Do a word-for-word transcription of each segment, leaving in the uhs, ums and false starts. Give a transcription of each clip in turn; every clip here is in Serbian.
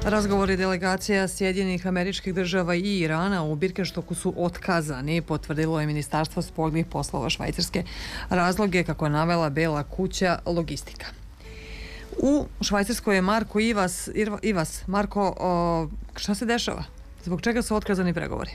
Razgovori delegacija Sjedinjenih Američkih Država i Irana u Birkenstocku su otkazani, potvrdilo je Ministarstvo spoljnih poslova Švajcarske. Razloge, kako je navela Bela kuća, logistika. U Švajcarskoj je Marko Ivas. Ivas, Marko, o, šta se dešava? Zbog čega su otkazani pregovori?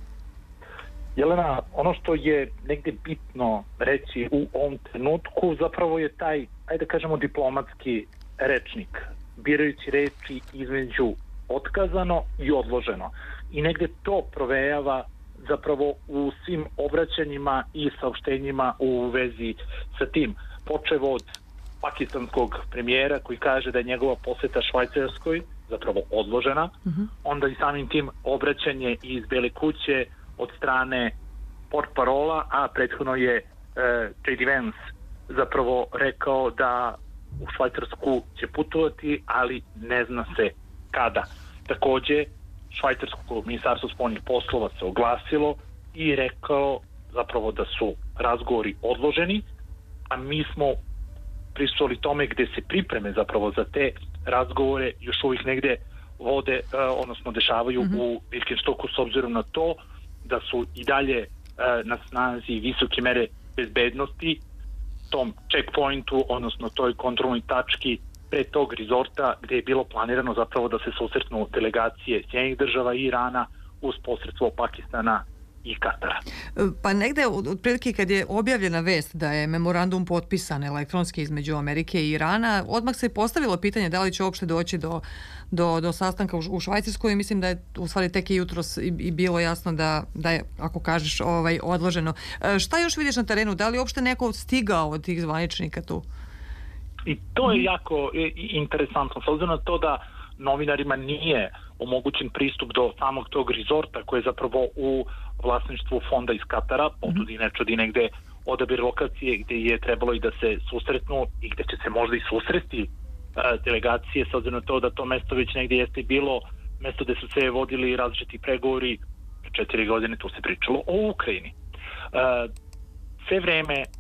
Jelena, ono što je negde bitno reći u ovom trenutku zapravo je taj, ajde da kažemo, diplomatski rečnik, birajući reči između otkazano i odloženo. I negde to provejava zapravo u svim obraćanjima i saopštenjima u vezi sa tim. Počevo od pakistanskog premijera koji kaže da je njegova poseta Švajcarskoj zapravo odložena, uh-huh. onda i samim tim obraćanje iz Bele kuće od strane portparola, a prethodno je uh, J D Vance zapravo rekao da u Švajcarsku će putovati, ali ne zna se kada. Takođe, švajcarsko ministarstvo spoljnih poslova se oglasilo i rekao zapravo da su razgovori odloženi, a mi smo prisustvovali tome gde se pripreme zapravo za te razgovore još uvijek negde vode, uh, odnosno dešavaju mm-hmm. u Birkenstocku, s obzirom na to da su i dalje uh, na snazi visoke mere bezbednosti tom checkpointu, odnosno toj kontrolnoj tački pre tog rezorta gde je bilo planirano zapravo da se susretnu delegacije Sjedinjenih Država i Irana uz posredstvo Pakistana i Katara. Pa negde otprilike kad je objavljena vest da je memorandum potpisan elektronski između Amerike i Irana, odmah se postavilo pitanje da li će uopšte doći do, do, do sastanka u, u Švajcarskoj i mislim da je u stvari tek i jutros i, i bilo jasno da, da je, ako kažeš, ovaj, odloženo. E, šta još vidiš na terenu? Da li uopšte neko stigao od tih zvaničnika tu? I to je jako interesantno, s obzirom na to da novinarima nije omogućen pristup do samog tog rezorta koji je zapravo u vlasništvu fonda iz Katara, potud i nečudi negde odabir lokacije gde je trebalo i da se susretnu i gde će se možda i susresti uh, delegacije, s obzirom na to da to mesto već negde jeste bilo mesto gde su se vodili različiti pregovori. Četiri godine tu se pričalo o Ukrajini. Uh, sve vreme